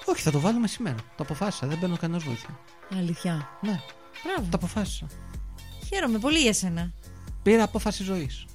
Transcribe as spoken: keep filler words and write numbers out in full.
Όχι, θα το βάλουμε σήμερα. Το αποφάσισα. Δεν παίρνω κανένα βοήθεια. Αλήθεια. Ναι. Μπράβο. Το αποφάσισα. Χαίρομαι πολύ για σένα. Πήρα απόφαση ζωής.